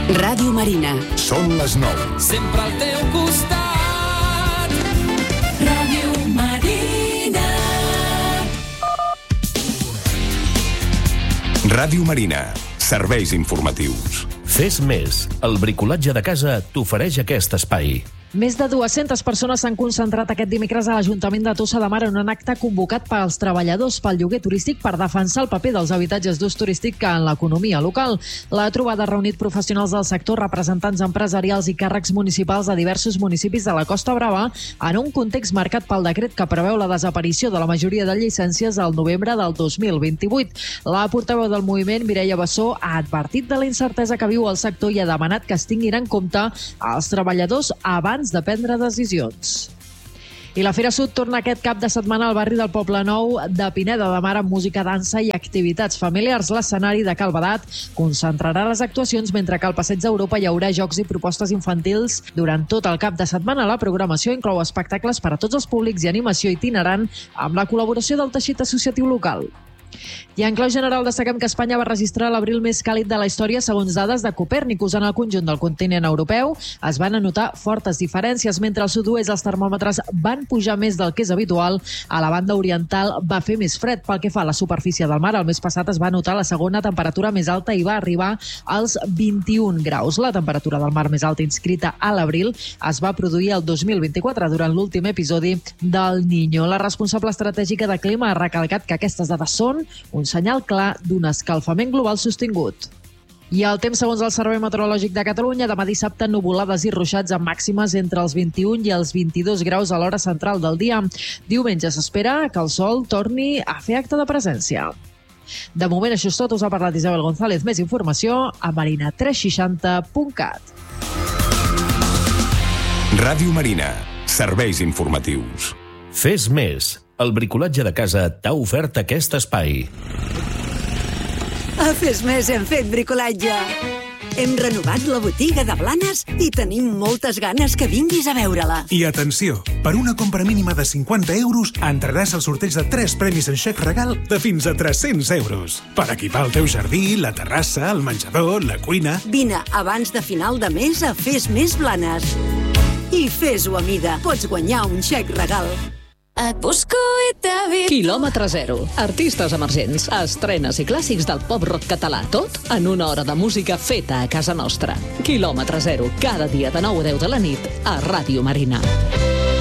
Ràdio Marina. Són les 9. Sempre al teu costat. Ràdio Marina. Ràdio Marina. Serveis informatius. Fes més. El bricolatge de casa t'ofereix aquest espai. Més de 200 persones s'han concentrat aquest dimecres a l'Ajuntament de Tossa de Mar en un acte convocat pels treballadors pel lloguer turístic per defensar el paper dels habitatges d'ús turístic en l'economia local. La trobada ha reunit professionals del sector, representants empresarials i càrrecs municipals de diversos municipis de la Costa Brava en un context marcat pel decret que preveu la desaparició de la majoria de llicències al novembre del 2028. La portaveu del moviment, Mireia Bassó, ha advertit de la incertesa que viu el sector i ha demanat que es tinguin en compte els treballadors abans de prendre decisions. I la Fira Sud torna aquest cap de setmana al barri del Poble Nou de Pineda de Mar amb música, dansa i activitats familiars. L'escenari de Cal Badat concentrarà les actuacions, mentre que al Passeig d'Europa hi haurà jocs i propostes infantils durant tot el cap de setmana. La programació inclou espectacles per a tots els públics i animació itinerant amb la col·laboració del teixit associatiu local. I en clau general destaquem que Espanya va registrar l'abril més càlid de la història segons dades de Copèrnicus. En el conjunt del continent europeu es van anotar fortes diferències. Mentre al sud-oest els termòmetres van pujar més del que és habitual, a la banda oriental va fer més fred. Pel que fa a la superfície del mar, el mes passat es va notar la segona temperatura més alta i va arribar als 21 graus. La temperatura del mar més alta inscrita a l'abril es va produir el 2024 durant l'últim episodi del Niño. La responsable estratègica de clima ha recalcat que aquestes dades són un senyal clar d'un escalfament global sostingut. I el temps segons el Servei Meteorològic de Catalunya: demà dissabte, nuvolades i ruixats amb màximes entre els 21 i els 22 graus a l'hora central del dia. Diumenge s'espera que el sol torni a fer acte de presència. De moment això és tot. Us ha parlat Isabel González. Més informació a marina360.cat. Ràdio Marina. Serveis informatius. Fes més. El bricolatge de casa t'ha ofert aquest espai. A Fes Més hem fet bricolatge. Hem renovat la botiga de Blanes i tenim moltes ganes que vinguis a veure-la. I atenció, per una compra mínima de 50 euros entraràs al sorteig de 3 premis en xec regal de fins a 300 euros. Per equipar el teu jardí, la terrassa, el menjador, la cuina... Vine abans de final de mes a Fes Més Blanes. I fes-ho a mida. Pots guanyar un xec regal. Et busco i t'he vist. Quilòmetre zero. Artistes emergents, estrenes i clàssics del pop-rock català. Tot en una hora de música feta a casa nostra. Quilòmetre zero. Cada dia de 9 a 10 de la nit a Ràdio Marina.